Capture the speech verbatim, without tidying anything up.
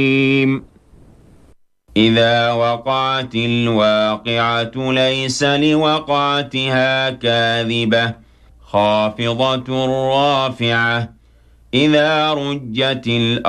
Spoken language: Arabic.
إذا وقعت الواقعة ليس لوقعتها كاذبة خافضة رافعة إذا رجت الأرض